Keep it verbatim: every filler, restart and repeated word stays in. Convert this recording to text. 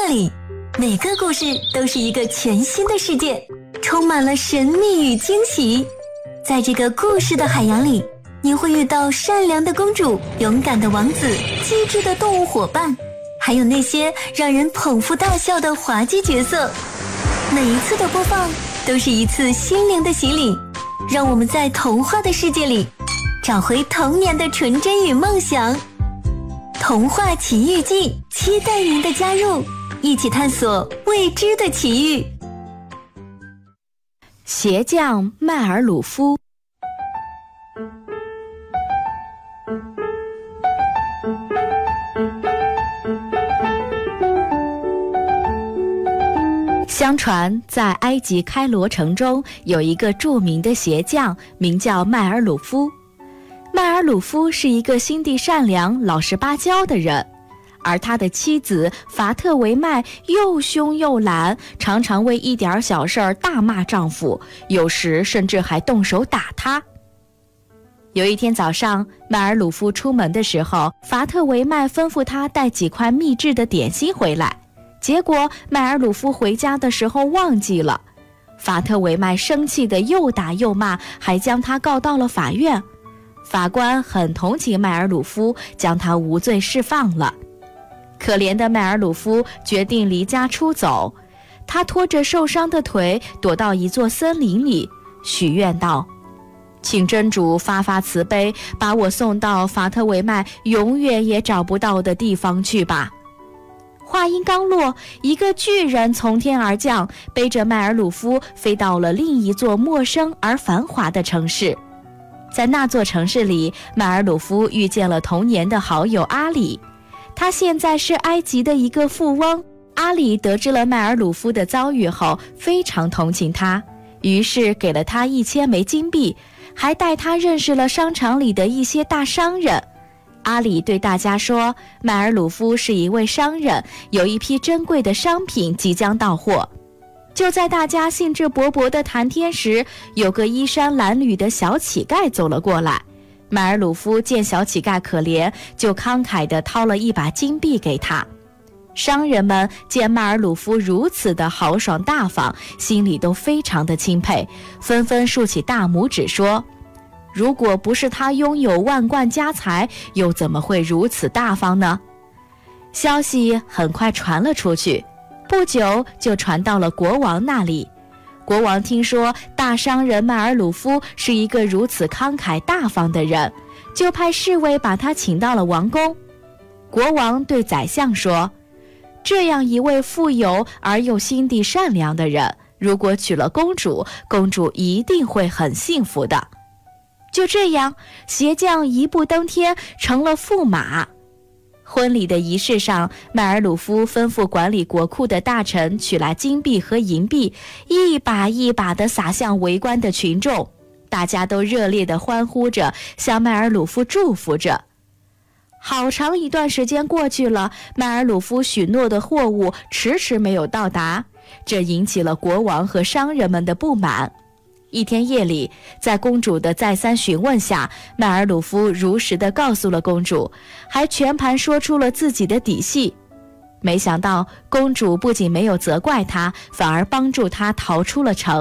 里，每个故事都是一个全新的世界，充满了神秘与惊喜。在这个故事的海洋里，你会遇到善良的公主、勇敢的王子、机智的动物伙伴，还有那些让人捧腹大笑的滑稽角色。每一次的播放都是一次心灵的洗礼，让我们在童话的世界里找回童年的纯真与梦想。童话奇遇记，期待您的加入，一起探索未知的奇遇。 鞋匠迈尔鲁夫。相传在埃及开罗城中有一个著名的鞋匠，名叫迈尔鲁夫。迈尔鲁夫是一个心地善良、老实巴交的人，而他的妻子法特维迈又凶又懒，常常为一点小事儿大骂丈夫，有时甚至还动手打他。有一天早上，迈尔鲁夫出门的时候，法特维迈吩咐他带几块秘制的点心回来，结果迈尔鲁夫回家的时候忘记了。法特维迈生气的又打又骂，还将他告到了法院。法官很同情迈尔鲁夫，将他无罪释放了。可怜的迈尔鲁夫决定离家出走，他拖着受伤的腿躲到一座森林里，许愿道：请真主发发慈悲，把我送到法特维迈永远也找不到的地方去吧。话音刚落，一个巨人从天而降，背着迈尔鲁夫飞到了另一座陌生而繁华的城市。在那座城市里，迈尔鲁夫遇见了童年的好友阿里，他现在是埃及的一个富翁。阿里得知了迈尔鲁夫的遭遇后，非常同情他，于是给了他一千枚金币，还带他认识了商场里的一些大商人。阿里对大家说，迈尔鲁夫是一位商人，有一批珍贵的商品即将到货。就在大家兴致勃勃地谈天时，有个衣衫褴褛的小乞丐走了过来。迈尔鲁夫见小乞丐可怜，就慷慨地掏了一把金币给他。商人们见迈尔鲁夫如此的豪爽大方，心里都非常的钦佩，纷纷竖起大拇指说，如果不是他拥有万贯家财，又怎么会如此大方呢？消息很快传了出去，不久就传到了国王那里。国王听说大商人迈尔鲁夫是一个如此慷慨大方的人，就派侍卫把他请到了王宫。国王对宰相说，这样一位富有而又心地善良的人，如果娶了公主，公主一定会很幸福的。就这样，鞋匠一步登天，成了驸马。婚礼的仪式上，迈尔鲁夫吩咐管理国库的大臣取来金币和银币，一把一把地撒向围观的群众，大家都热烈地欢呼着，向迈尔鲁夫祝福着。好长一段时间过去了，迈尔鲁夫许诺的货物迟迟没有到达，这引起了国王和商人们的不满。一天夜里，在公主的再三询问下，迈尔鲁夫如实地告诉了公主，还全盘说出了自己的底细。没想到公主不仅没有责怪他，反而帮助他逃出了城。